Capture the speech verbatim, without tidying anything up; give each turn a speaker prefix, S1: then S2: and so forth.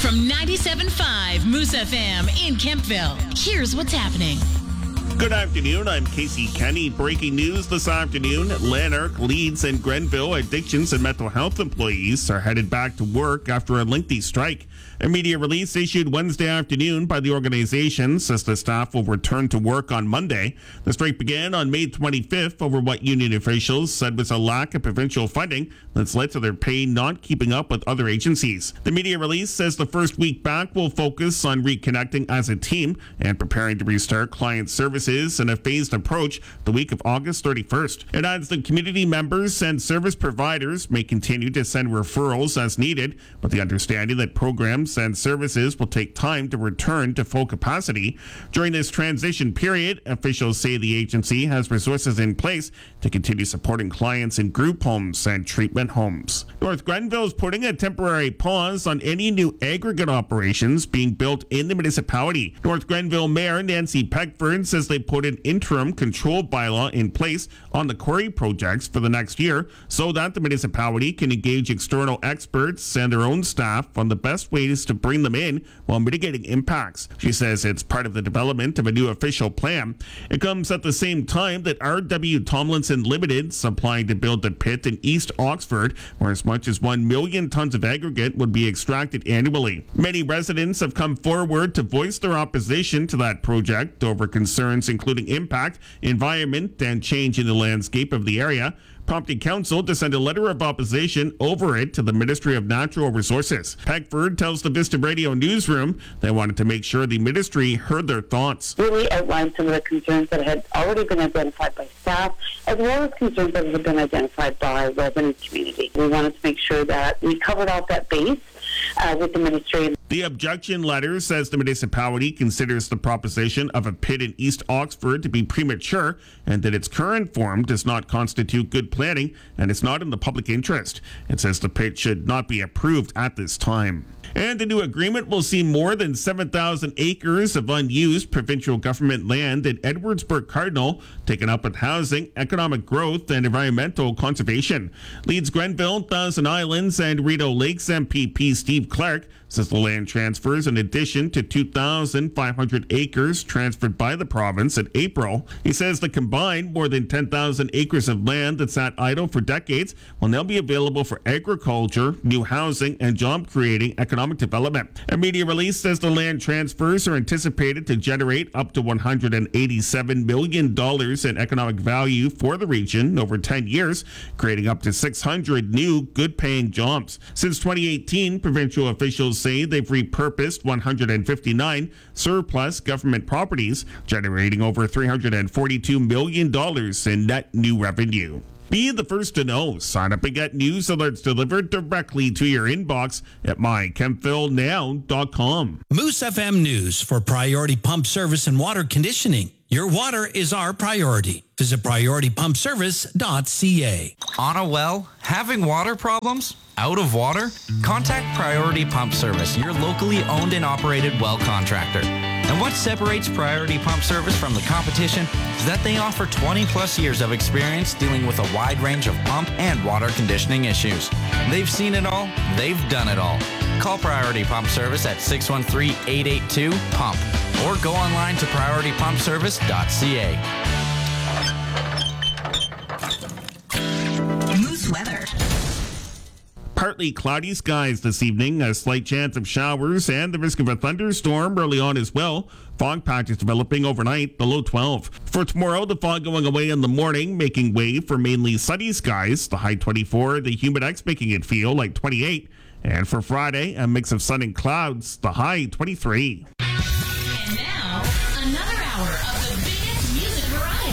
S1: From ninety-seven point five Moose F M in Kempville, here's what's happening.
S2: Good afternoon, I'm Casey Kenny. Breaking news this afternoon, Lanark, Leeds, and Grenville addictions and mental health employees are headed back to work after a lengthy strike. A media release issued Wednesday afternoon by the organization says the staff will return to work on Monday. The strike began on May twenty-fifth over what union officials said was a lack of provincial funding that's led to their pay not keeping up with other agencies. The media release says the first week back will focus on reconnecting as a team and preparing to restart client services in a phased approach the week of August thirty-first. It adds that community members and service providers may continue to send referrals as needed, with the understanding that programs and services will take time to return to full capacity. During this transition period, officials say the agency has resources in place to continue supporting clients in group homes and treatment homes. North Grenville is putting a temporary pause on any new aggregate operations being built in the municipality. North Grenville Mayor Nancy Peckford says they put an interim control bylaw in place on the quarry projects for the next year so that the municipality can engage external experts and their own staff on the best ways to bring them in while mitigating impacts. She says it's part of the development of a new official plan. It comes at the same time that R W Tomlinson Limited is applying to build a pit in East Oxford where as much as one million tons of aggregate would be extracted annually. Many residents have come forward to voice their opposition to that project over concerns including impact, environment, and change in the landscape of the area, prompting council to send a letter of opposition over it to the Ministry of Natural Resources. Peckford tells the Vista Radio newsroom they wanted to make sure the ministry heard their thoughts.
S3: Really outlined some of the concerns that had already been identified by staff, as well as concerns that have been identified by resident community. We wanted to make sure that we covered off that base uh, with the ministry.
S2: The objection letter says the municipality considers the proposition of a pit in East Oxford to be premature and that its current form does not constitute good planning and is not in the public interest. It says the pit should not be approved at this time. And the new agreement will see more than seven thousand acres of unused provincial government land in Edwardsburg Cardinal taken up with housing, economic growth, and environmental conservation. Leeds Grenville, Thousand Islands, and Rideau Lakes M P P Steve Clark says the land transfers in addition to two thousand five hundred acres transferred by the province in April. He says the combined more than ten thousand acres of land that sat idle for decades will now be available for agriculture, new housing, and job-creating economic development. A media release says the land transfers are anticipated to generate up to one hundred eighty-seven million dollars in economic value for the region over ten years, creating up to six hundred new good-paying jobs. Since twenty eighteen, provincial officials say they've repurposed one hundred fifty-nine surplus government properties, generating over three hundred forty-two million dollars in net new revenue. Be the first to know. Sign up and get news alerts delivered directly to your inbox at my kempville now dot com.
S4: Moose F M News for Priority Pump Service and Water Conditioning. Your water is our priority. Visit priority pump service dot c a.
S5: On a well? Having water problems? Out of water? Contact Priority Pump Service, your locally owned and operated well contractor. And what separates Priority Pump Service from the competition is that they offer twenty plus years of experience dealing with a wide range of pump and water conditioning issues. They've seen it all, they've done it all. Call Priority Pump Service at six one three, eight eight two, PUMP or go online to priority pump service dot c a.
S1: Moose weather.
S2: Partly cloudy skies this evening, a slight chance of showers, and the risk of a thunderstorm early on as well. Fog patches developing overnight, the low twelve. For tomorrow, the fog going away in the morning, making way for mainly sunny skies, the high twenty-four, the Humidex making it feel like twenty-eight. And for Friday, a mix of sun and clouds, the high twenty-three.